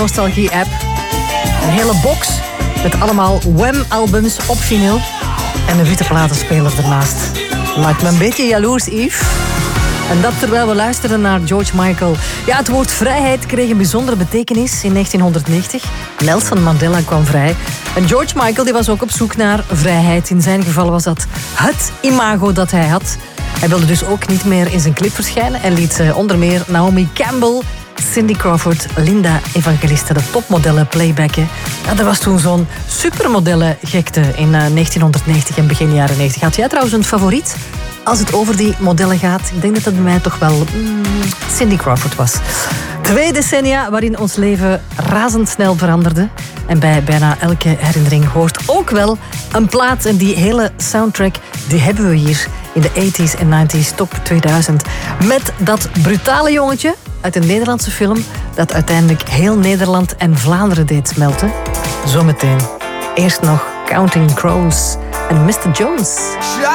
Nostalgie-app. Een hele box met allemaal Wham-albums op vinyl. En een witte platenspeler ernaast. Maakt me een beetje jaloers, Yves. En dat terwijl we luisteren naar George Michael. Ja, het woord vrijheid kreeg een bijzondere betekenis in 1990. Nelson Mandela kwam vrij. En George Michael die was ook op zoek naar vrijheid. In zijn geval was dat het imago dat hij had. Hij wilde dus ook niet meer in zijn clip verschijnen. En liet onder meer Naomi Campbell, Cindy Crawford, Linda Evangelista, de topmodellen playbacken. Ja, er was toen zo'n supermodellengekte in 1990 en begin jaren 90. Had jij trouwens een favoriet als het over die modellen gaat? Ik denk dat dat bij mij toch wel Cindy Crawford was. 2 decennia waarin ons leven razendsnel veranderde. En bij bijna elke herinnering hoort ook wel een plaat. En die hele soundtrack die hebben we hier in de 80s en 90s top 2000. Met dat brutale jongetje uit een Nederlandse film dat uiteindelijk heel Nederland en Vlaanderen deed smelten. Zometeen. Eerst nog Counting Crows en Mr. Jones.